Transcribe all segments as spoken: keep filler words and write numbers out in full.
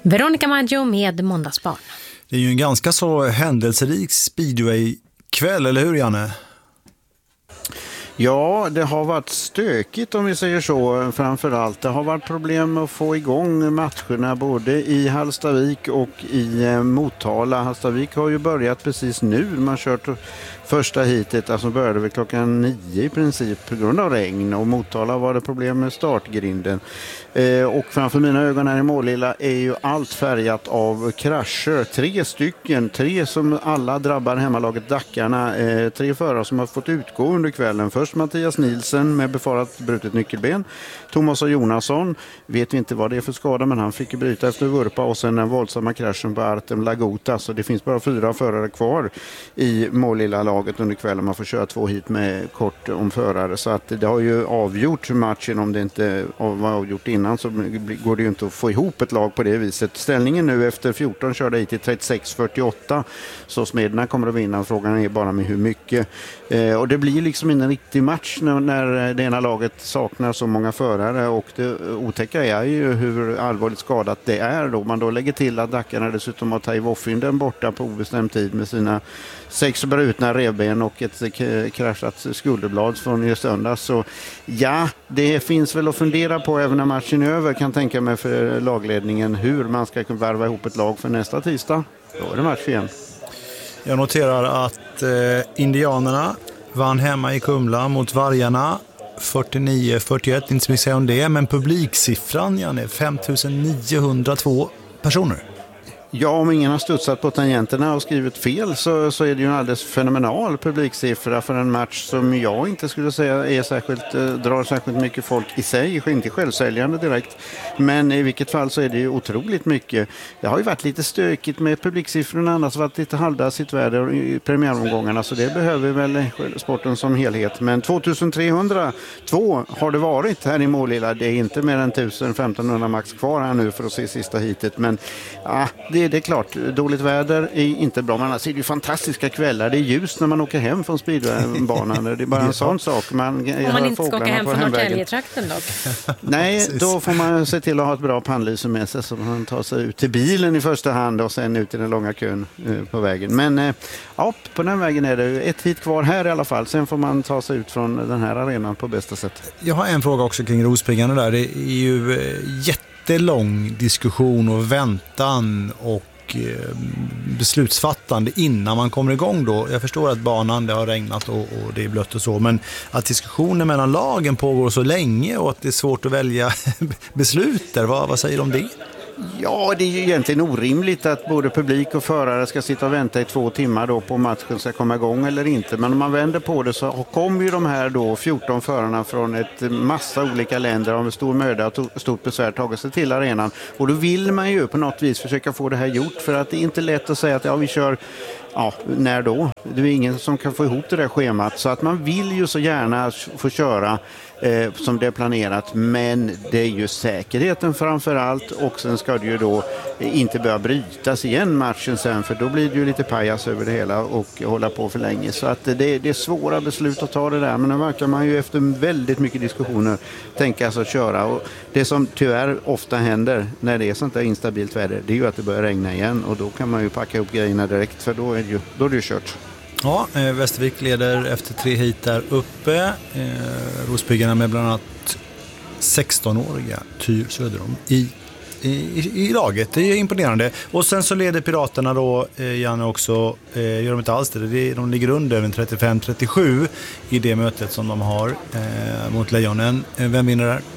Veronica Maggio med Måndagsbarn. Det är ju en ganska så händelserik speedway-kväll, eller hur Janne? Ja, det har varit stökigt om vi säger så, framförallt. Det har varit problem med att få igång matcherna både i Hallstavik och i eh, Motala. Hallstavik har ju börjat precis nu. Man har kört första hitet, alltså började vi klockan nio i princip på grund av regn, och Motala var det problem med startgrinden. Eh, och framför mina ögon här i Målilla är ju allt färgat av krascher. Tre stycken, tre som alla drabbar hemmalaget Dackarna. Eh, tre förare som har fått utgå under kvällen. Först Mattias Nielsen med befarat brutet nyckelben. Thomas och Jonasson, vet vi inte vad det är för skada, men han fick ju bryta efter vurpa, och sen den våldsamma kraschen på Artem Lagota. Så det finns bara fyra förare kvar i Målilla-laget under kvällen. Man får köra två hit med kort om förare. Så att det har ju avgjort matchen. Om det inte var avgjort innan så går det ju inte att få ihop ett lag på det viset. Ställningen nu efter fjorton körde hit till trettiosex fyrtioåtta. Så Smedna kommer att vinna. Frågan är bara med hur mycket. Eh, och det blir liksom en riktig match när, när det ena laget saknar så många förare, och det otäcka är ju hur allvarligt skadat det är då. Man då lägger till att Dackarna dessutom har Taivo Fynden borta på obestämd tid med sina sex brutna revben och ett kraschat skulderblad från i söndags. Så ja, det finns väl att fundera på även när matchen är över, kan tänka mig för lagledningen, hur man ska kunna värva ihop ett lag för nästa tisdag. Då är det match igen. Jag noterar att eh, indianerna vann hemma i Kumla mot Vargarna fyrtionio fyrtioett, inte så mycket säga om det, men publiksiffran är fem tusen niohundratvå personer. Ja, om ingen har studsat på tangenterna och skrivit fel så, så är det ju en alldeles fenomenal publiksiffra för en match som jag inte skulle säga är särskilt, eh, drar särskilt mycket folk i sig, inte självsäljande direkt. Men i vilket fall så är det ju otroligt mycket. Det har ju varit lite stökigt med publiksiffrorna, annars varit lite halvdassigt väder i premiäromgångarna, så det behöver väl sporten som helhet. Men tvåtusentrehundratvå har det varit här i Målilla. Det är inte mer än tusen femtonhundra max kvar här nu för att se sista hitet, men ja, det Det är klart, dåligt väder är inte bra, men annars är det ju fantastiska kvällar. Det är ljus när man åker hem från speedwaybanan. Det är bara en sån sak. Man, Om man inte ska åka hem från Norrtäljetrakten dock. Nej, då får man se till att ha ett bra pannlyse med sig, så man tar sig ut till bilen i första hand och sen ut i den långa kön på vägen. Men ja, på den vägen är det ett hit kvar här i alla fall. Sen får man ta sig ut från den här arenan på bästa sätt. Jag har en fråga också kring Rospiggarna där. Det är ju jätte lång diskussion och väntan och eh, beslutsfattande innan man kommer igång då. Jag förstår att banan, det har regnat och, och det är blött och så, men att diskussionen mellan lagen pågår så länge och att det är svårt att välja beslut där, vad, vad säger du om det? Ja, det är ju egentligen orimligt att både publik och förare ska sitta och vänta i två timmar då på matchen ska komma igång eller inte. Men om man vänder på det så kommer ju de här då fjorton förarna från ett massa olika länder och med stor möda och stort besvär tagit sig till arenan. Och då vill man ju på något vis försöka få det här gjort, för att det är inte lätt att säga att ja, vi kör, ja, när då? Det är ingen som kan få ihop det där schemat, så att man vill ju så gärna få köra eh, som det är planerat, men det är ju säkerheten framför allt, och sen ska det ju då inte börja brytas igen matchen sen, för då blir det ju lite pajas över det hela och hålla på för länge. Så att det, det är svåra beslut att ta det där, men nu verkar man ju efter väldigt mycket diskussioner tänka sig att köra, och det som tyvärr ofta händer när det är sånt där instabilt väder, det är ju att det börjar regna igen, och då kan man ju packa upp grejerna direkt, för då är det ju, då är det ju kört. Ja, eh, Västervik leder efter tre hit där uppe. Eh, Rospiggarna med bland annat sexton-åriga Tyr Söderom i, i, i laget. Det är imponerande. Och sen så leder Piraterna då, eh, Janne också, eh, gör de inte alls det. det de ligger under en trettiofem trettiosju i det mötet som de har eh, mot Lejonen. Eh, vem vinner där?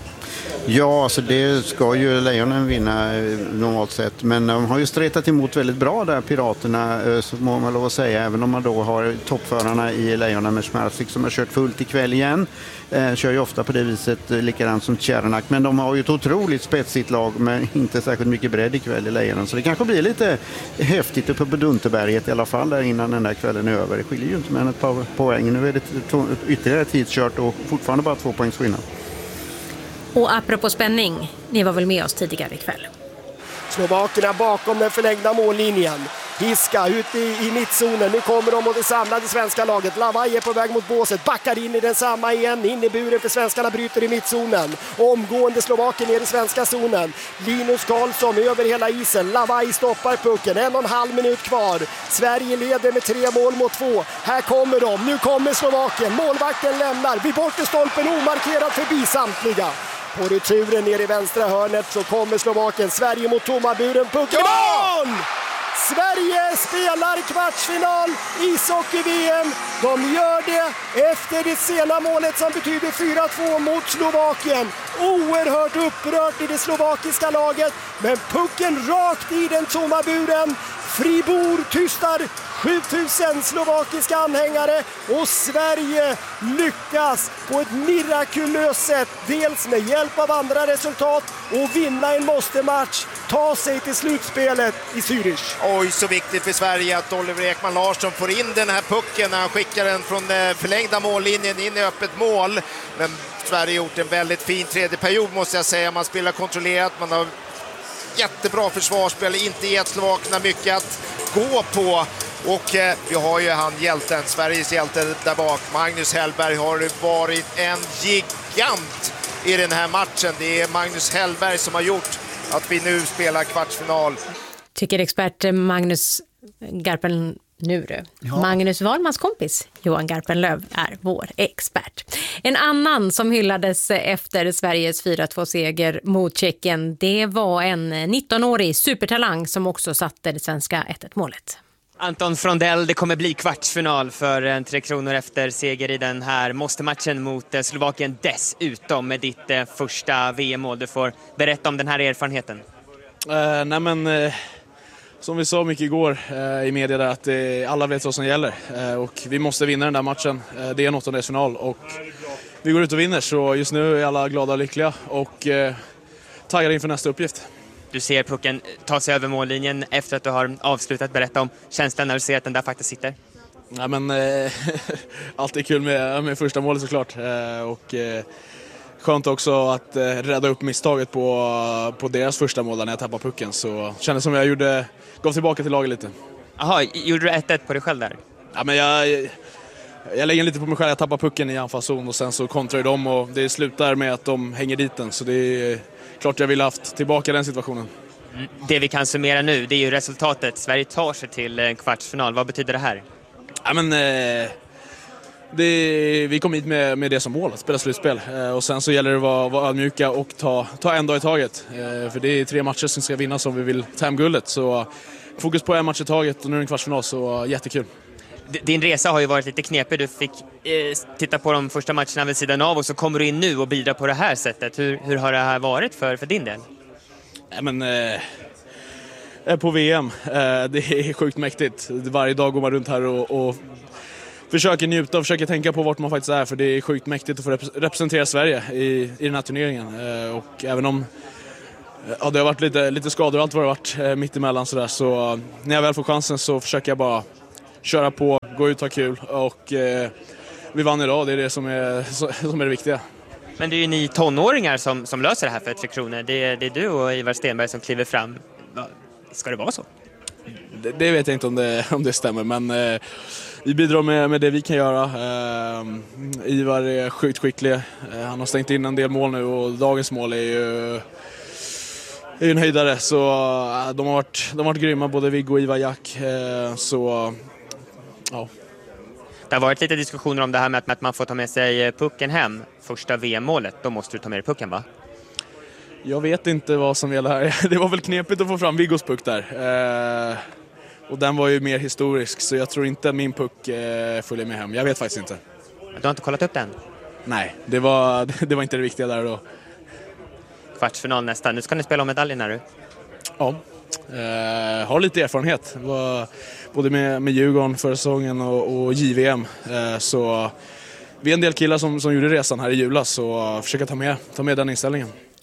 Ja, alltså det ska ju Lejonen vinna normalt sett, men de har ju stretat emot väldigt bra där, Piraterna, så må man lov att säga, även om man då har toppförarna i Lejonen med Schmarsik som har kört fullt ikväll igen. Eh, kör ju ofta på det viset, likadant som Tjärnak, men de har ju ett otroligt spetsigt lag med inte särskilt mycket bredd ikväll i Lejonen, så det kanske blir lite häftigt uppe på Dunterberget i alla fall där innan den där kvällen är över. Det skiljer ju inte med ett par poäng. Nu är det ytterligare tidskört och fortfarande bara två poängs skillnad. Och apropå spänning, ni var väl med oss tidigare ikväll. Slovakerna bakom den förlängda mållinjen. Hiska ut i, i mittzonen. Nu kommer de mot det samlade svenska laget. Lavaj är på väg mot båset. Backar in i den samma igen. In i buren för svenskarna bryter i mittzonen. Omgående Slovakien ner i svenska zonen. Linus Karlsson över hela isen. Lavaj stoppar pucken. En och en halv minut kvar. Sverige leder med tre mål mot två. Här kommer de. Nu kommer Slovakien. Målvakten lämnar. Vid bortre stolpen omarkerad förbi samtliga. På returen ner i vänstra hörnet så kommer Slovakien. Sverige mot tomma buren. Pucken i mål! Sverige spelar kvartsfinal ishockey-V M. De gör det efter det sena målet som betyder fyra två mot Slovakien. Oerhört upprört i det slovakiska laget. Men pucken rakt i den tomma buren. Fribourg tystar sjutusen slovakiska anhängare och Sverige lyckas på ett mirakulöst sätt, dels med hjälp av andra resultat och vinna en måste-match, ta sig till slutspelet i Zürich. Oj, så viktigt för Sverige att Oliver Ekman Larsson får in den här pucken när han skickar den från förlängda mållinjen in i öppet mål. Men Sverige har gjort en väldigt fin tredje period måste jag säga. Man spelar kontrollerat, man har jättebra försvarsspel, inte gett slovakerna mycket att gå på. Och eh, vi har ju han hjälten, Sveriges hjälte där bak. Magnus Hellberg har varit en gigant i den här matchen. Det är Magnus Hellberg som har gjort att vi nu spelar kvartsfinal. Tycker expert Magnus Garpen nu du. Ja. Magnus Wahlmans kompis Johan Garpenlöv är vår expert. En annan som hyllades efter Sveriges fyra två-seger mot Tjeckien, det var en nittonårig supertalang som också satte det svenska ett ett-målet. Anton Frondell, det kommer bli kvartsfinal för en Tre Kronor efter seger i den här måste-matchen mot Slovakien, dessutom med ditt eh, första V M-mål. Du får berätta om den här erfarenheten. Uh, nej men, uh, som vi sa mycket igår uh, i media där, att uh, alla vet vad som gäller. Uh, och vi måste vinna den där matchen. Uh, det är en åttondelsfinal och vi går ut och vinner. Så just nu är alla glada och lyckliga och uh, taggade inför nästa uppgift. Du ser pucken ta sig över mållinjen efter att du har avslutat. Berätta om känslan när du ser att den där faktiskt sitter. Ja, men, eh, allt är kul med, med första målet såklart. Eh, och eh, skönt också att eh, rädda upp misstaget på, på deras första mål när jag tappade pucken. Så kändes som jag gjorde, gav tillbaka till laget lite. Jaha, gjorde du ett ett på dig själv där? Ja, men jag, jag lägger lite på mig själv. Jag tappar pucken i anfallszon och sen så kontrar de och det slutar med att de hänger dit den. Så det är klart jag ville haft tillbaka den situationen. Mm. Det vi kan summera nu, det är ju resultatet. Sverige tar sig till en kvartsfinal. Vad betyder det här? Ja, men, eh, det, vi kom hit med, med det som mål, att spela slutspel. Eh, och sen så gäller det att vara, vara ödmjuka och ta, ta en dag i taget. Eh, för det är tre matcher som ska vinnas om vi vill ta hem guldet. Så fokus på en match i taget och nu är det en kvartsfinal, så jättekul. Din resa har ju varit lite knepig. Du fick eh, titta på de första matcherna vid sidan av och så kommer du in nu och bidrar på det här sättet. Hur, hur har det här varit för, för din del? Ja, men, eh, på V M, eh, det är sjukt mäktigt. Varje dag går man runt här och, och försöker njuta och försöker tänka på vart man faktiskt är. För det är sjukt mäktigt att få rep- representera Sverige i, i den här turneringen. Eh, och även om ja, det har varit lite, lite skador och allt vad det har varit eh, mitt emellan sådär, så när jag väl får chansen så försöker jag bara köra på, gå ut och ha kul och eh, vi vann idag, det är det som är, som är det viktiga. Men det är ju ni tonåringar som, som löser det här för Tre Kronor. Det är, det är du och Ivar Stenberg som kliver fram. Ska det vara så? Det, det vet jag inte om det, om det stämmer, men eh, vi bidrar med, med det vi kan göra. Eh, Ivar är sjukt skicklig. Eh, han har stängt in en del mål nu och dagens mål är ju, är ju en höjdare. Så eh, de, har varit, de har varit grymma, både Viggo och Ivar Jack. Eh, så ja. Det har varit lite diskussioner om det här med att, med att man får ta med sig pucken hem. Första V M-målet, då måste du ta med dig pucken, va? Jag vet inte vad som gäller här. Det var väl knepigt att få fram Viggos puck där. Eh, och den var ju mer historisk, så jag tror inte att min puck eh, följer med hem. Jag vet faktiskt inte. Du har inte kollat upp den? Nej, det var, det var inte det viktiga där då. Kvartsfinal nästan. Nu ska ni spela om medaljen här, du. Ja, eh, har lite erfarenhet. Var både med, med Djurgården förra säsongen och, och J V M. Eh, så vi är en del killar som, som gjorde resan här i julas, så försöka ta med, ta med den inställningen.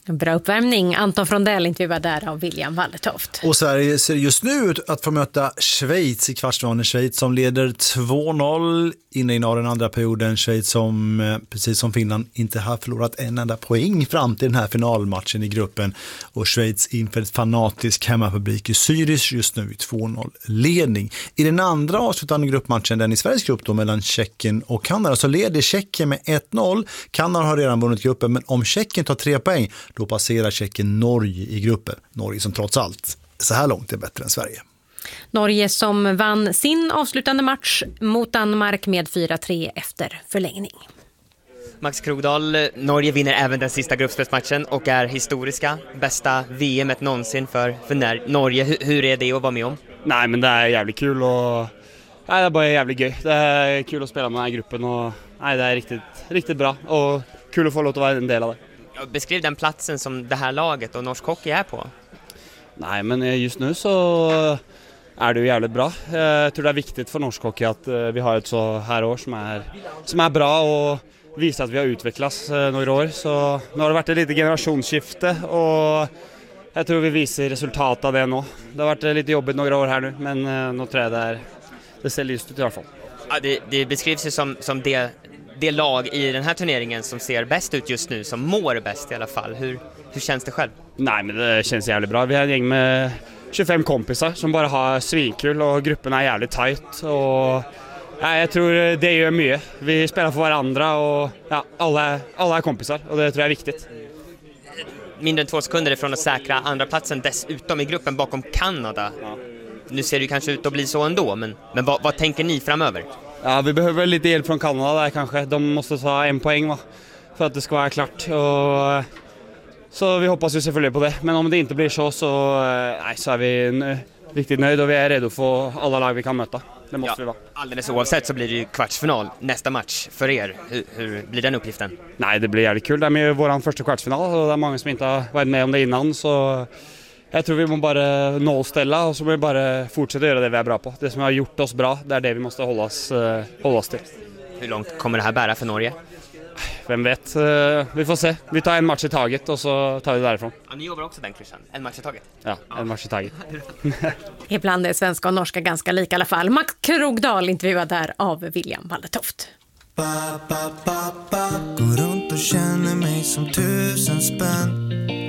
Bra uppvärmning. Anton Frondell intervjuad där av William Walletoft. Och Sverige ser just nu ut att få möta Schweiz i kvartsfinalen. Schweiz som leder två noll inne i den andra perioden. Schweiz som, precis som Finland, inte har förlorat en enda poäng fram till den här finalmatchen i gruppen. Och Schweiz inför ett fanatisk hemmapublik i Zürich just nu i två noll ledning. I den andra avslutande gruppmatchen, den i Sveriges grupp då, mellan Tjeckien och Kanada, så leder Tjeckien med ett noll. Kanada har redan vunnit gruppen, men om Tjeckien tar tre poäng, då passerar Tjeckien Norge i gruppen. Norge som trots allt så här långt är bättre än Sverige. Norge som vann sin avslutande match mot Danmark med fyra tre efter förlängning. Max Krogdahl, Norge vinner även den sista gruppspelsmatchen och är historiska. Bästa V M-et någonsin för, för Norge. Hur, hur är det att vara med om? Nej, men det är jävligt kul och nej, det är bara jävligt gøy. Det är kul att spela med den här gruppen och nej, det är riktigt, riktigt bra och kul att få lov att vara en del av det. Beskriv den platsen som det här laget och norsk hockey är på. Nej, men just nu så är det ju jävligt bra. Jag tror det är viktigt för norsk hockey att vi har ett så här år som är, som är bra och visar att vi har utvecklats några år. Så nu har det varit ett lite generationsskifte och jag tror vi visar resultat av det nu. Det har varit lite jobbigt några år här nu, men nu tror jag det, är, det ser lyst ut i alla fall. Ja, det, det beskrivs ju som, som det, det lag i den här turneringen som ser bäst ut just nu, som mår bäst i alla fall. Hur, hur känns det själv? Nej, men det känns jävligt bra. Vi har en gäng med tjugofem kompisar som bara har svinkul och gruppen är jävligt tight. Och ja, jag tror det gör mycket. Vi spelar för varandra och ja, alla, alla är kompisar och det tror jag är viktigt. Mindre än två sekunder ifrån att säkra andra platsen dessutom i gruppen bakom Kanada. Ja. Nu ser det kanske ut att bli så ändå, men, men vad, vad tänker ni framöver? Ja, vi behöver lite hjälp från Kanada där kanske. De måste ta en poäng va, för att det ska vara klart. Och, så vi hoppas ju selvfølgelig på det. Men om det inte blir så, så, nej, så är vi riktigt nöjda och vi är redo för alla lag vi kan möta. Det måste ja, vi vara. Alldeles oavsett så blir det ju kvartsfinal nästa match för er. Hur, hur blir den uppgiften? Nej, det blir jävligt kul. Det är med vår första kvartsfinal och det är många som inte har varit med om det innan. Så jag tror vi måste bara nollställa och så måste vi bara fortsätta göra det vi är bra på. Det som har gjort oss bra, det är det vi måste hålla oss, hålla oss till. Hur långt kommer det här bära för Norge? Vem vet, vi får se. Vi tar en match i taget och så tar vi det därifrån. Ja, ni jobbar också den klyschan, en match i taget? Ja, en match i taget. Ibland är svenska och norska ganska lika i alla fall. Max Krogdahl intervjuad där av William Walletoft. Går runt och känner mig som tusen spänn.